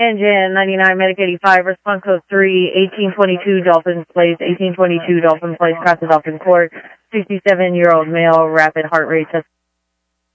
Engine 99, Medic 85, response code 3, 1822 Dolphin Place, 1822 Dolphin Place, Casa Dolphin Court, 67-year-old male, rapid heart rate,